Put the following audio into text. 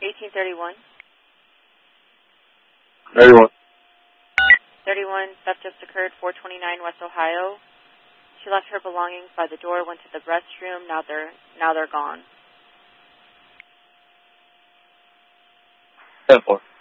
1831. 31. 31, theft just occurred, 429 West Ohio. She left her belongings by the door, went to the restroom. Now they're gone. 10-4.